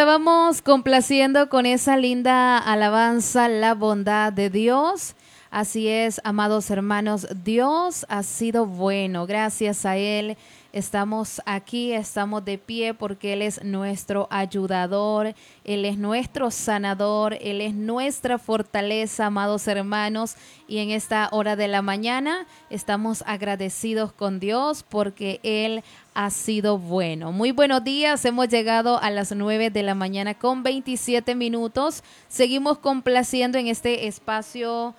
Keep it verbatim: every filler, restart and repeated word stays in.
Estábamos complaciendo con esa linda alabanza la bondad de Dios. Así es, amados hermanos, Dios ha sido bueno. Gracias a Él estamos aquí, estamos de pie porque Él es nuestro ayudador, Él es nuestro sanador, Él es nuestra fortaleza, amados hermanos. Y en esta hora de la mañana estamos agradecidos con Dios porque Él ha sido bueno. Muy buenos días, hemos llegado a las nueve de la mañana con veintisiete minutos. Seguimos complaciendo en este espacio